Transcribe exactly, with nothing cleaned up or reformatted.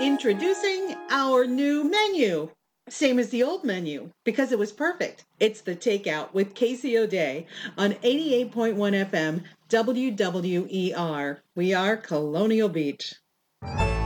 Introducing our new menu. Same as the old menu, because it was perfect. It's the Takeout with Casey O'Day on eighty-eight point one F M W W E R. We are Colonial Beach.